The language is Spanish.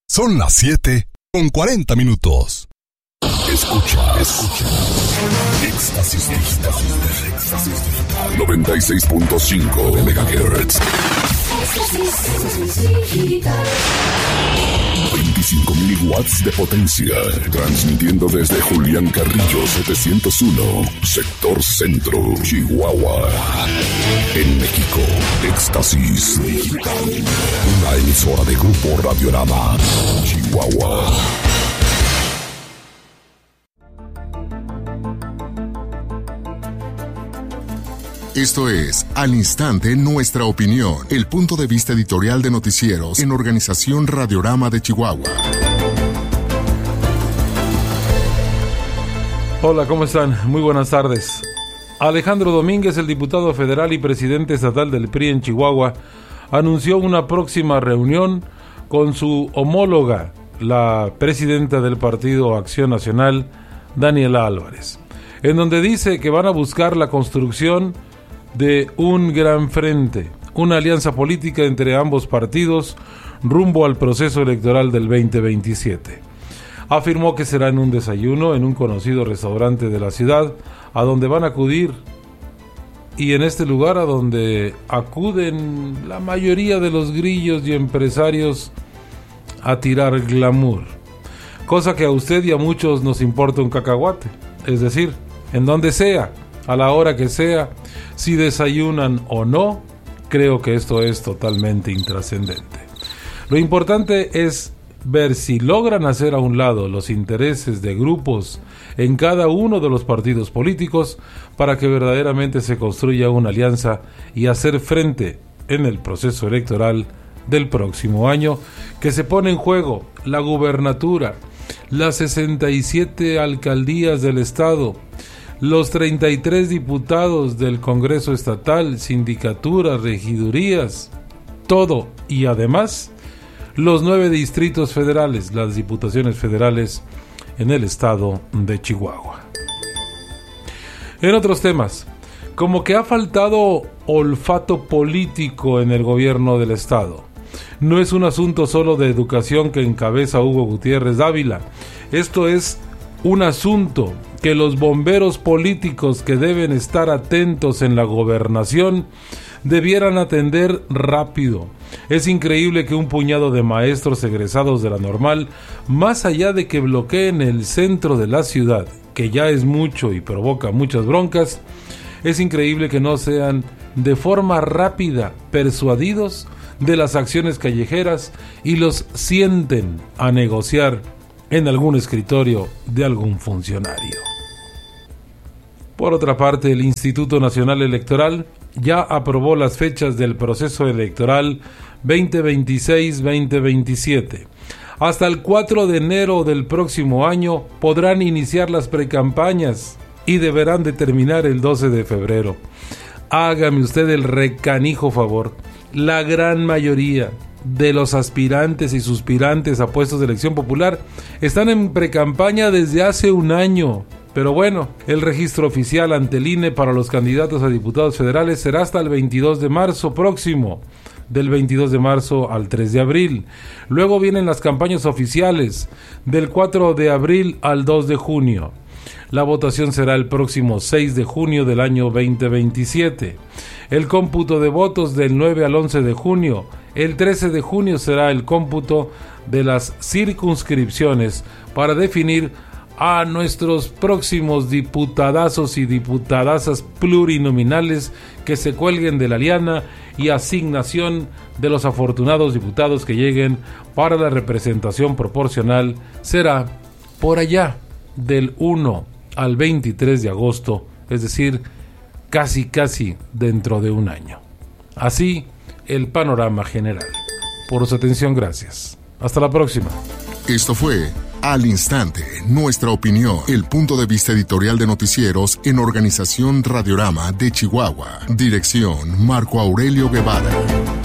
Son las 7:40. Escucha. Éxtasis Digital. 96.5 MHz. 25 miliwatts de potencia. Transmitiendo desde Julián Carrillo 701, sector centro, Chihuahua. En México, Éxtasis Digital. Una emisora de Grupo Radiorama, Chihuahua. Esto es Al Instante Nuestra Opinión, el punto de vista editorial de noticieros en Organización Radiorama de Chihuahua. Hola, ¿cómo están? Muy buenas tardes. Alejandro Domínguez, el diputado federal y presidente estatal del PRI en Chihuahua, anunció una próxima reunión con su homóloga, la presidenta del Partido Acción Nacional, Daniela Álvarez, en donde dice que van a buscar la construcción de un gran frente, una alianza política entre ambos partidos rumbo al proceso electoral del 2027. Afirmó que será en un desayuno en un conocido restaurante de la ciudad, a donde van a acudir, y en este lugar a donde acuden la mayoría de los grillos y empresarios a tirar glamour, cosa que a usted y a muchos nos importa un cacahuate, es decir, en donde sea, a la hora que sea, si desayunan o no, creo que esto es totalmente intrascendente. Lo importante es ver si logran hacer a un lado los intereses de grupos en cada uno de los partidos políticos para que verdaderamente se construya una alianza y hacer frente en el proceso electoral del próximo año, que se pone en juego la gubernatura, las 67 alcaldías del estado, los 33 diputados del Congreso Estatal, sindicaturas, regidurías, todo, y además los 9 distritos federales, las diputaciones federales en el estado de Chihuahua. En otros temas, como que ha faltado olfato político en el gobierno del estado. No es un asunto solo de educación que encabeza Hugo Gutiérrez Dávila. Esto es un asunto que los bomberos políticos que deben estar atentos en la gobernación debieran atender rápido. Es increíble que un puñado de maestros egresados de la normal, más allá de que bloqueen el centro de la ciudad, que ya es mucho y provoca muchas broncas, es increíble que no sean de forma rápida persuadidos de las acciones callejeras y los sienten a negociar en algún escritorio de algún funcionario. Por otra parte, el Instituto Nacional Electoral ya aprobó las fechas del proceso electoral 2026-2027. Hasta el 4 de enero del próximo año podrán iniciar las precampañas y deberán de terminar el 12 de febrero. Hágame usted el recanijo favor. La gran mayoría de los aspirantes y suspirantes a puestos de elección popular están en precampaña desde hace un año. Pero bueno, el registro oficial ante el INE para los candidatos a diputados federales será hasta el 22 de marzo próximo, del 22 de marzo al 3 de abril. Luego vienen las campañas oficiales, del 4 de abril al 2 de junio. La votación será el próximo 6 de junio del año 2027. El cómputo de votos del 9 al 11 de junio. El 13 de junio será el cómputo de las circunscripciones para definir a nuestros próximos diputadazos y diputadazas plurinominales que se cuelguen de la liana, y asignación de los afortunados diputados que lleguen para la representación proporcional será por allá del 1 al 23 de agosto, es decir, casi dentro de un año. Así el panorama general. Por su atención, gracias. Hasta la próxima. Esto fue Al Instante, Nuestra Opinión, el punto de vista editorial de noticieros en Organización Radiorama de Chihuahua. Dirección, Marco Aurelio Guevara.